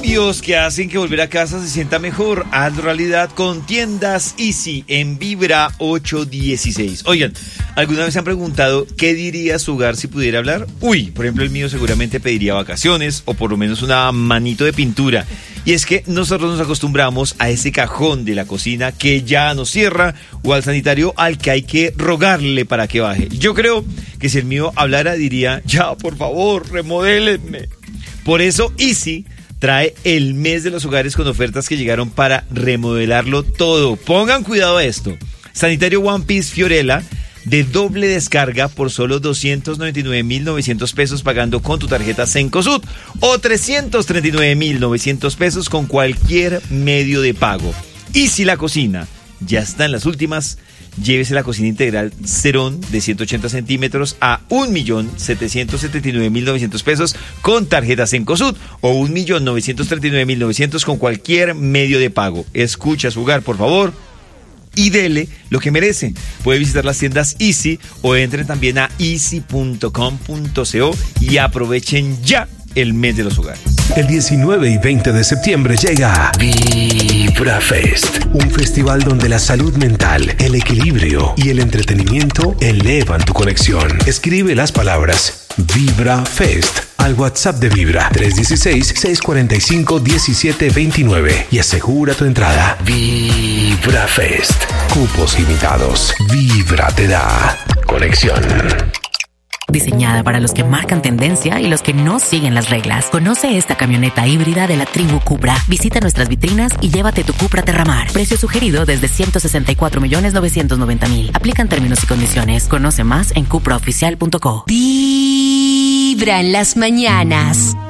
Cambios que hacen que volver a casa se sienta mejor. Haz realidad con Tiendas Easy en Vibra 816. Oigan, ¿alguna vez se han preguntado qué diría su hogar si pudiera hablar? Uy, por ejemplo, el mío seguramente pediría vacaciones o por lo menos una manito de pintura. Y es que nosotros nos acostumbramos a ese cajón de la cocina que ya nos cierra o al sanitario al que hay que rogarle para que baje. Yo creo que si el mío hablara diría, ya, por favor, remodélenme. Por eso Easy trae el mes de los hogares con ofertas que llegaron para remodelarlo todo. Pongan cuidado a esto. Sanitario One Piece Fiorella de doble descarga por solo 299.900 pesos pagando con tu tarjeta Cencosud o 339.900 pesos con cualquier medio de pago. Y si la cocina ya está en las últimas, llévese la cocina integral Cerón de 180 centímetros a 1.779.900 pesos con tarjeta Cencosud o 1.939.900 con cualquier medio de pago. Escucha su hogar, por favor, y dele lo que merece. Puede visitar las tiendas Easy o entren también a easy.com.co y aprovechen ya el mes de los hogares. El 19 y 20 de septiembre llega Vibra Fest, un festival donde la salud mental, el equilibrio y el entretenimiento elevan tu conexión. Escribe las palabras Vibra Fest al WhatsApp de Vibra 316-645-1729 y asegura tu entrada. Vibra Fest, cupos limitados. Vibra te da conexión. Diseñada para los que marcan tendencia y los que no siguen las reglas. Conoce esta camioneta híbrida de la tribu Cupra. Visita nuestras vitrinas y llévate tu Cupra Terramar. Precio sugerido desde 164.990.000. Aplican términos y condiciones. Conoce más en cupraoficial.co. Vibra en las mañanas.